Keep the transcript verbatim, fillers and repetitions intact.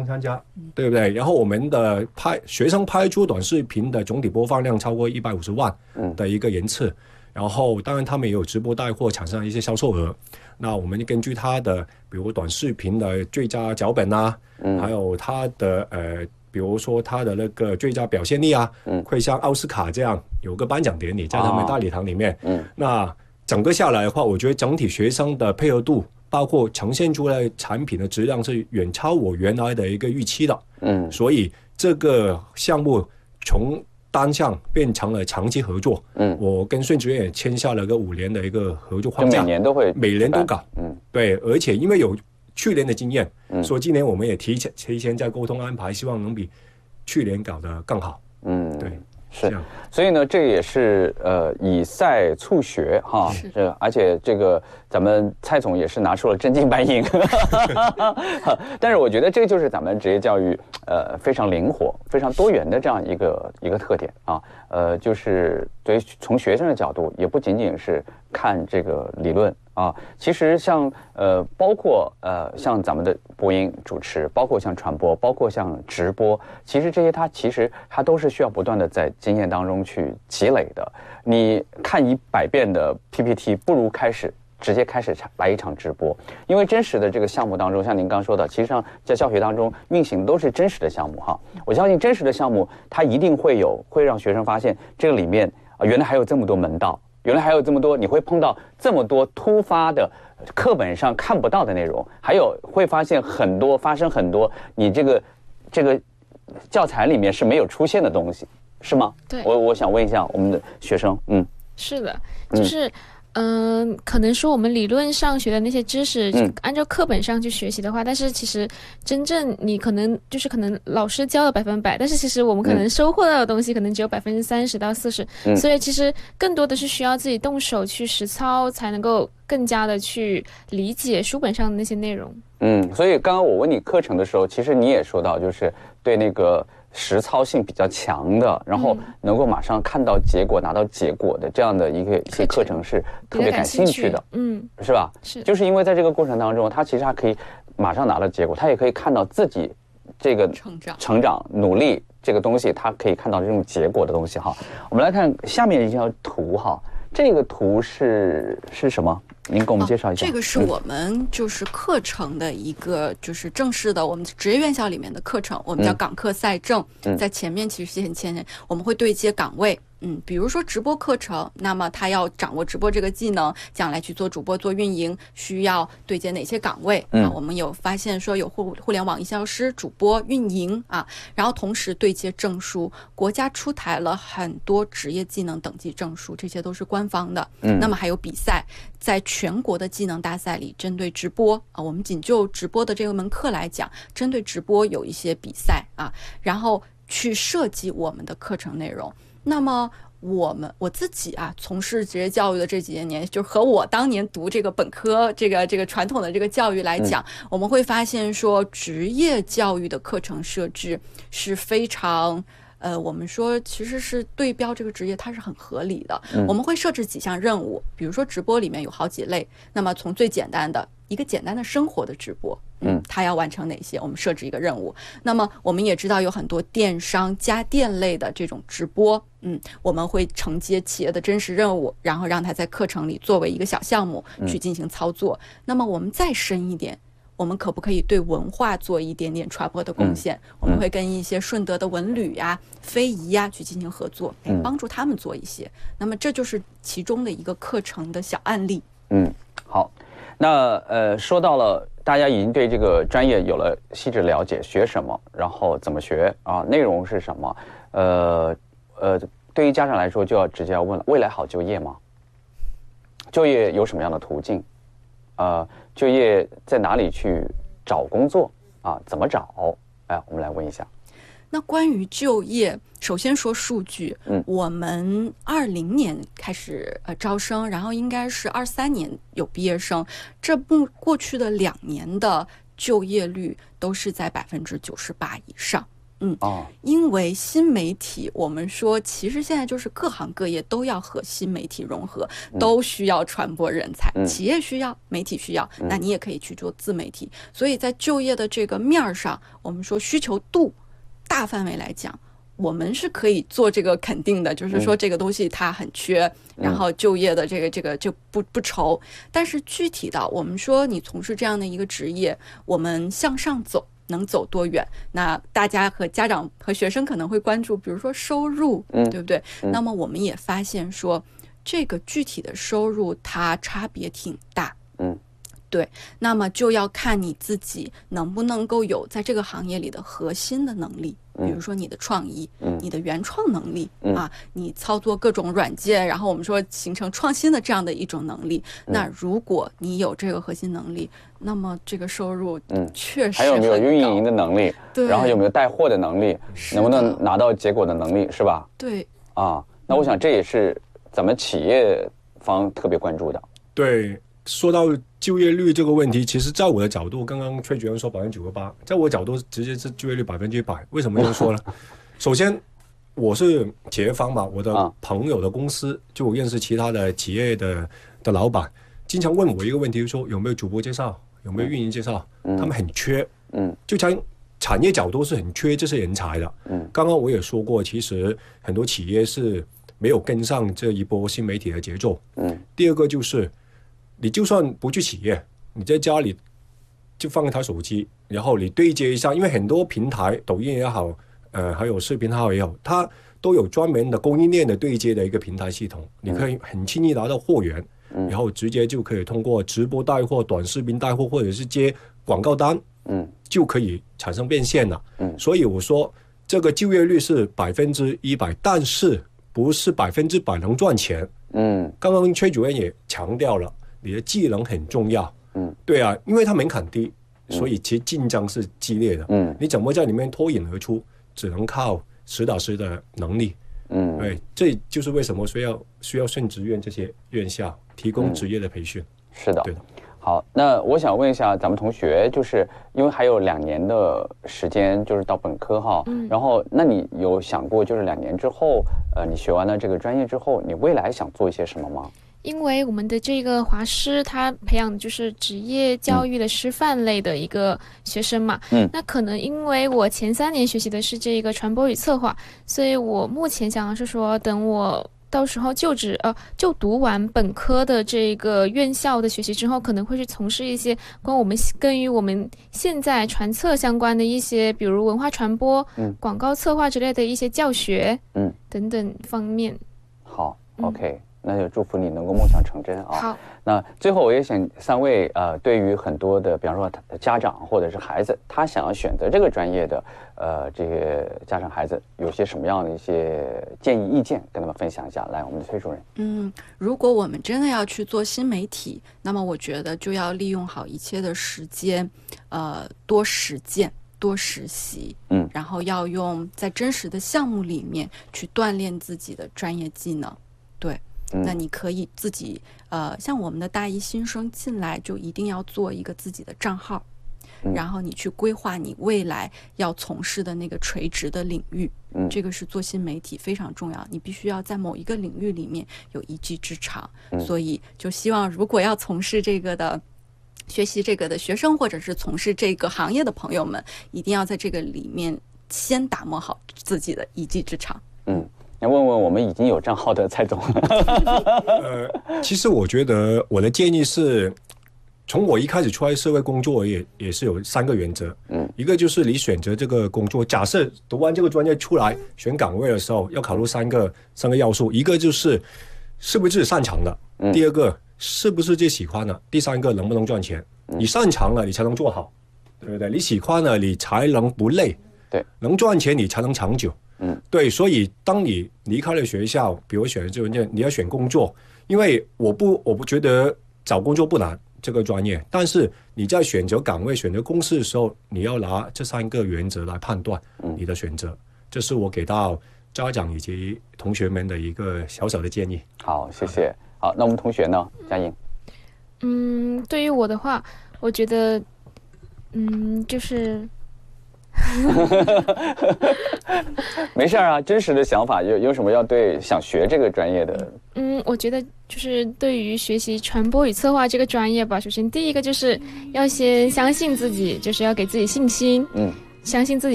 参加，对不对？然后我们的拍学生拍出短视频的总体播放量超过一百五十万的一个人次，然后当然他们也有直播带货产生一些销售额。那我们根据他的比如短视频的最佳脚本啊，还有他的呃。比如说他的那个最佳表现力啊，嗯，会像奥斯卡这样有个颁奖典礼在他们大礼堂里面，哦、嗯，那整个下来的话，我觉得整体学生的配合度，包括呈现出来产品的质量是远超我原来的一个预期的，嗯，所以这个项目从单项变成了长期合作，嗯，我跟顺职院也签下了个五年的一个合作框架， 每年都会， 每年都搞，嗯，对，而且因为有去年的经验，嗯，所以今年我们也提前提前在沟通安排，希望能比去年搞得更好。嗯，对， 是。所以呢，这也是呃以赛促学哈，这而且这个咱们蔡总也是拿出了真金白银。但是我觉得这就是咱们职业教育呃非常灵活、非常多元的这样一个一个特点啊。呃，就是对于从学生的角度，也不仅仅是看这个理论。啊，其实像呃，包括呃，像咱们的播音主持，包括像传播，包括像直播，其实这些它其实它都是需要不断的在经验当中去积累的。你看一百遍的 P P T， 不如开始直接开始来一场直播，因为真实的这个项目当中，像您刚说的，其实上在教学当中运行都是真实的项目哈。我相信真实的项目，它一定会有会让学生发现这个里面啊、呃，原来还有这么多门道。原来还有这么多，你会碰到这么多突发的课本上看不到的内容，还有会发现很多发生很多你这个这个教材里面是没有出现的东西，是吗？ 对， 我我想问一下我们的学生，嗯， 是的，就是。嗯嗯、呃，可能说我们理论上学的那些知识，嗯、按照课本上去学习的话，但是其实真正你可能就是可能老师教了百分百，但是其实我们可能收获到的东西可能只有百分之三十到四十，所以其实更多的是需要自己动手去实操，才能够更加的去理解书本上的那些内容。 嗯，所以刚刚我问你课程的时候，其实你也说到，就是对那个实操性比较强的，然后能够马上看到结果、拿到结果的这样的一个一些课程是特别感兴趣的，嗯，是吧？ 是， 就是因为在这个过程当中，他其实还可以马上拿到结果，他也可以看到自己这个成长、 成长、努力这个东西，他可以看到这种结果的东西哈。我们来看下面一张图哈，这个图是是什么？您给我们介绍一下、 哦、这个是我们就是课程的一个就是正式的我们职业院校里面的课程，我们叫岗课赛政、嗯、在前面其实前前我们会对接岗位，嗯，比如说直播课程，那么他要掌握直播这个技能，将来去做主播做运营需要对接哪些岗位、嗯、啊？我们有发现说有互互联网营销师、主播、运营啊，然后同时对接证书，国家出台了很多职业技能等级证书，这些都是官方的，嗯，那么还有比赛，在全国的技能大赛里，针对直播啊，我们仅就直播的这门课来讲，针对直播有一些比赛啊，然后去设计我们的课程内容。那么我们我自己啊，从事职业教育的这几年，就和我当年读这个本科这个这个传统的这个教育来讲、嗯，我们会发现说，职业教育的课程设置是非常。呃，我们说其实是对标这个职业，它是很合理的、嗯。我们会设置几项任务，比如说直播里面有好几类，那么从最简单的一个简单的生活的直播，嗯，它要完成哪些？我们设置一个任务。那么我们也知道有很多电商家电类的这种直播，嗯，我们会承接企业的真实任务，然后让它在课程里作为一个小项目去进行操作。嗯、那么我们再深一点。我们可不可以对文化做一点点传播的贡献、嗯、我们会跟一些顺德的文旅呀、非遗呀去进行合作，嗯，帮助他们做一些。那么这就是其中的一个课程的小案例。 嗯，好，那呃说到了大家已经对这个专业有了细致了解，学什么，然后怎么学啊，内容是什么，呃呃对于家长来说就要直接要问了，未来好就业吗？就业有什么样的途径？呃，就业在哪里去找工作啊？怎么找？哎，我们来问一下。 那关于就业，首先说数据，嗯，我们二零年开始呃招生，然后应该是二三年有毕业生，这不过去的两年的就业率都是在百分之九十八以上。 嗯，哦，因为新媒体，我们说其实现在就是各行各业都要和新媒体融合，嗯、都需要传播人才，嗯、企业需要，媒体需要，嗯、那你也可以去做自媒体。所以在就业的这个面儿上，我们说需求度大范围来讲，我们是可以做这个肯定的，就是说这个东西它很缺，嗯、然后就业的这个这个就不不愁。但是具体到我们说你从事这样的一个职业，我们向上走。能走多远？那大家和家长和学生可能会关注，比如说收入，嗯，对不对？嗯、那么我们也发现说，这个具体的收入它差别挺大，嗯，对。那么就要看你自己能不能够有在这个行业里的核心的能力，比如说你的创意，嗯、你的原创能力、嗯、啊，你操作各种软件，然后我们说形成创新的这样的一种能力。嗯、那如果你有这个核心能力，那么这个收入嗯确实还有没有运营的能力， 对， 然后有没有带货的能力，能不能拿到结果的能力，是吧？ 对啊，那我想这也是咱们企业方特别关注的。 对，说到就业率这个问题，其实在我的角度，刚刚崔主任说百分之九十八，在我的角度直接是就业率百分之一百。为什么这样说呢？首先，我是企业方嘛，我的朋友的公司，就我认识其他的企业的的老板，经常问我一个问题，就是说有没有主播介绍，有没有运营介绍，嗯、他们很缺，嗯，就从产业角度是很缺这些人才的。嗯，刚刚我也说过，其实很多企业是没有跟上这一波新媒体的节奏。嗯，第二个就是。你就算不去企业，你在家里就放一台手机，然后你对接一下，因为很多平台，抖音也好，呃，还有视频号也好，它都有专门的供应链的对接的一个平台系统，你可以很轻易拿到货源，嗯、然后直接就可以通过直播带货、短视频带货，或者是接广告单，嗯，就可以产生变现了。嗯，所以我说这个就业率是百分之一百，但是不是百分之百能赚钱。嗯，刚刚崔主任也强调了。你的技能很重要，嗯，对啊，因为它门槛低，所以其实竞争是激烈的，嗯，你怎么在里面脱颖而出，只能靠实打实的能力，嗯，对，这就是为什么需要需要顺职院这些院校提供职业的培训， 嗯、是的， 对的。 好，那我想问一下咱们同学，就是因为还有两年的时间，就是到本科哈，嗯，然后那你有想过，就是两年之后，呃，你学完了这个专业之后，你未来想做一些什么吗？ 因为我们的这个华师，他培养的就是职业教育的师范类的一个学生嘛。嗯，那可能因为我前三年学习的是这个传播与策划，所以我目前想的是说，等我到时候就职呃就读完本科的这个院校的学习之后，可能会去从事一些关我们跟于我们现在传策相关的一些，比如文化传播、嗯、广告策划之类的一些教学，嗯等等方面。 好 ，OK。嗯，那就祝福你能够梦想成真啊！ 好， 那最后我也想三位呃，对于很多的，比方说家长或者是孩子，他想要选择这个专业的，呃，这个家长孩子有些什么样的一些建议意见，跟他们分享一下。来，我们的崔主任。 嗯，如果我们真的要去做新媒体，那么我觉得就要利用好一切的时间，呃，多实践。多实习，嗯，然后要用在真实的项目里面去锻炼自己的专业技能，对。嗯、那你可以自己呃，像我们的大一新生进来就一定要做一个自己的账号，嗯、然后你去规划你未来要从事的那个垂直的领域，嗯，这个是做新媒体非常重要，你必须要在某一个领域里面有一技之长，嗯、所以就希望如果要从事这个的。学习这个的学生或者是从事这个行业的朋友们，一定要在这个里面先打磨好自己的一技之长。 嗯，要问问我们已经有账号的蔡总。 呃，其实我觉得我的建议是，从我一开始出来社会工作也也是有三个原则。嗯，一个就是你选择这个工作，假设读完这个专业出来选岗位的时候，要考虑三个三个要素，一个就是是不是自己擅长的，嗯、第二个。是不是最喜欢的？第三个能不能赚钱？你擅长了，你才能做好，对不对？你喜欢了，你才能不累， 对， 能赚钱，你才能长久，嗯，对。所以当你离开了学校，比如选这个，你要选工作，因为我不，我不觉得找工作不难，这个专业，但是你在选择岗位、选择公司的时候，你要拿这三个原则来判断你的选择。嗯、这是我给到家长以及同学们的一个小小的建议。 好，谢谢。好，那我们同学呢？佳颖。 嗯，对于我的话，我觉得，嗯，就是没事啊，真实的想法有有什么要对想学这个专业的？ 嗯，我觉得就是对于学习传播与策划这个专业吧，首先第一个就是要先相信自己，就是要给自己信心，嗯，相信自己。